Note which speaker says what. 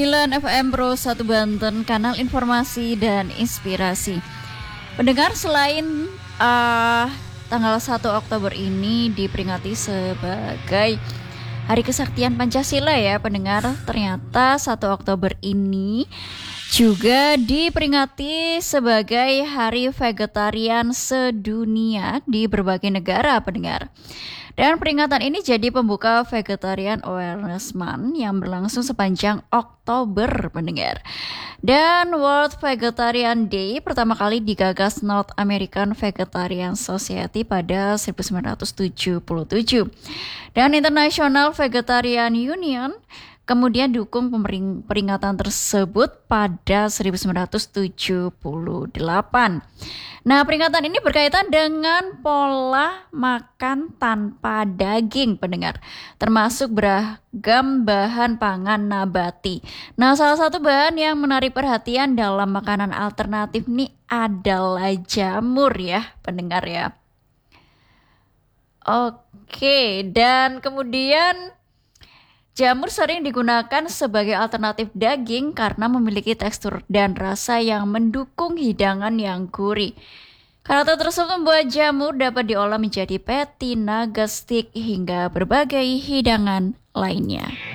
Speaker 1: 9 FM Pro 1 Banten, kanal informasi dan inspirasi. Pendengar, selain tanggal 1 Oktober ini diperingati sebagai Hari Kesaktian Pancasila ya pendengar, ternyata 1 Oktober ini juga diperingati sebagai Hari Vegetarian Sedunia di berbagai negara pendengar. Dan peringatan ini jadi pembuka Vegetarian Awareness Month yang berlangsung sepanjang Oktober pendengar. Dan World Vegetarian Day pertama kali digagas North American Vegetarian Society pada 1977. Dan International Vegetarian Union kemudian dukung peringatan tersebut pada 1978. Nah, peringatan ini berkaitan dengan pola makan tanpa daging pendengar, termasuk beragam bahan pangan nabati. Nah, salah satu bahan yang menarik perhatian dalam makanan alternatif nih adalah jamur ya pendengar ya. Oke, dan kemudian jamur sering digunakan sebagai alternatif daging karena memiliki tekstur dan rasa yang mendukung hidangan yang gurih. Karakter tersebut membuat jamur dapat diolah menjadi patty, nugget, stick, hingga berbagai hidangan lainnya.